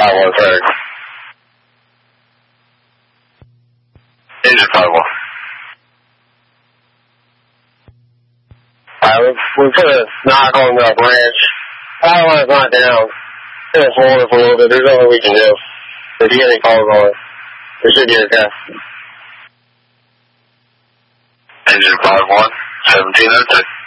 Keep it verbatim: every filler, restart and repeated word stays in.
five one third. Engine five one. Alright, we've, we've put a knock on the branch. Power line's not down. It's going to hold us a little bit. There's nothing we can do. If you get any calls on it, it should be okay. Engine five one, seventeen oh two.